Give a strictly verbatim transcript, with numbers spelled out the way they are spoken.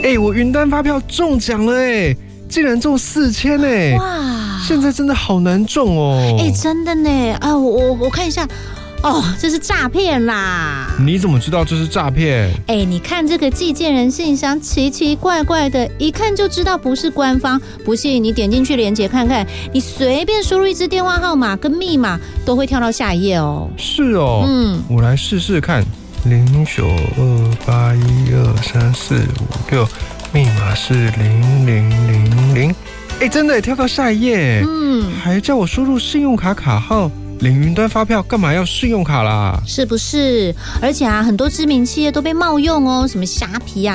哎，我云端发票中奖了哎，竟然中四千哎！哇，现在真的好难中哦。 哎，真的呢。啊，我我我看一下。哦，这是诈骗啦！ 你怎么知道这是诈骗？ 哎，你看这个寄件人信箱奇奇怪怪的，一看就知道不是官方。不信你点进去连结看看，你随便输入一支电话号码跟密码，都会跳到下一页哦。 是哦，嗯，我来试试看，零九二八一二三四五六，密码是零零零零。哎，真的跳到下一页，嗯，还叫我输入信用卡卡号。领云端发票干嘛要信用卡啦？ 是不是？而且啊，很多知名企业都被冒用哦，什么虾皮啊、